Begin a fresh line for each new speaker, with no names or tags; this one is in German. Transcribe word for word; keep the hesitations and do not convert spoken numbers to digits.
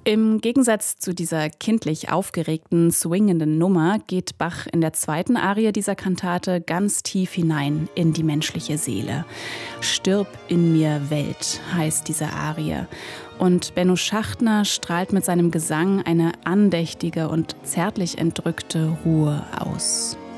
Im Gegensatz zu dieser kindlich aufgeregten, swingenden Nummer geht Bach in der zweiten Arie dieser Kantate ganz tief hinein in die menschliche Seele. Stirb in mir Welt heißt diese Arie. Und Benno Schachtner strahlt mit seinem Gesang eine andächtige und zärtlich entrückte Ruhe aus.